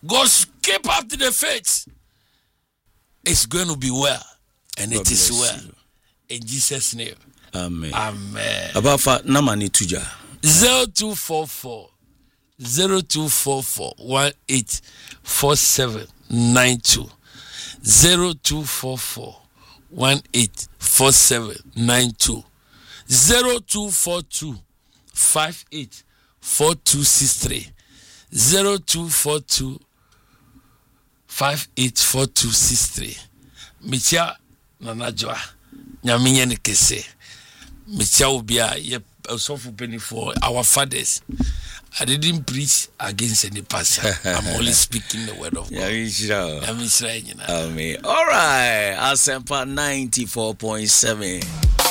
Go keep up to the faith. It's going to be well. And God it is well. You. In Jesus' name. Amen. Amen. About Namani Tuja. 0244 184792. 0244 184792. 0242 584263. 0242 584263. Micha Nanajwa Nyaminya Nikese. Micha Ubia ye sofu penny for our fathers. I didn't preach against any pastor. I'm only speaking the word of God. Amen. All right. Asempa 94.7.